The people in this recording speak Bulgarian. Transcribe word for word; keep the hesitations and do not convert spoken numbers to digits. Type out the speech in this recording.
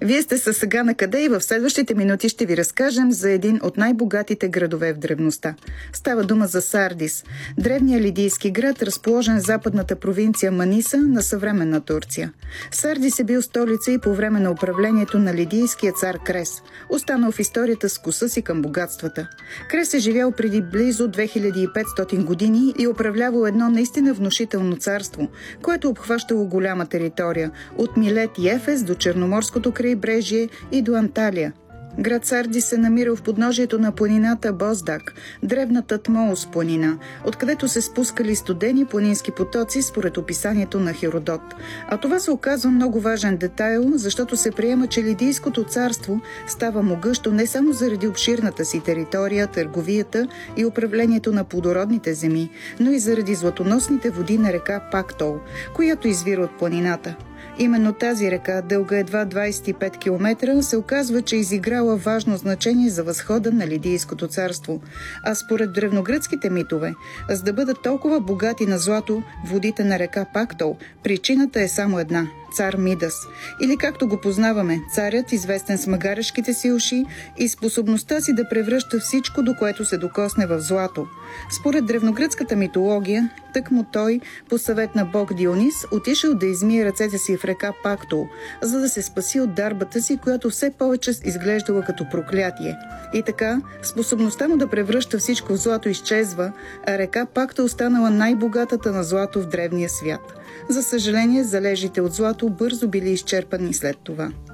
Вие сте със Сега на къде и в следващите минути ще ви разкажем за един от най-богатите градове в древността. Става дума за Сардис, древния лидийски град, разположен в западната провинция Маниса на съвременна Турция. Сардис е бил столица и по време на управлението на лидийския цар Крес, останал в историята с вкуса си към богатствата. Крес е живял преди близо две хиляди и петстотин години и управлявал едно наистина внушително царство, което обхващало голяма територия – от Милет и Ефес до Черноморското крайбрежие и до Анталия. Град Сардис се намира в подножието на планината Боздак, древната Тмоус планина, откъдето се спускали студени планински потоци според описанието на Херодот. А това се оказва много важен детайл, защото се приема, че Лидийското царство става могъщо не само заради обширната си територия, търговията и управлението на плодородните земи, но и заради златоносните води на река Пактол, която извира от планината. Именно тази река, дълга едва двадесет и пет километра, се оказва, че изиграла важно значение за възхода на Лидийското царство. А според древногръцките митове, за да бъдат толкова богати на злато водите на река Пактол, причината е само една – цар Мидас. Или както го познаваме, царят, известен с магарешките си уши и способността си да превръща всичко, до което се докосне, в злато. Според древногръцката митология, тъкмо той, по съвет на бог Дионис, отишъл да измие ръцете си в река Пактол, за да се спаси от дарбата си, която все повече изглеждала като проклятие. И така, способността му да превръща всичко в злато изчезва, а река Пактол станала най-богатата на злато в древния свят. За съжаление, залежите от злато бързо били изчерпани след това.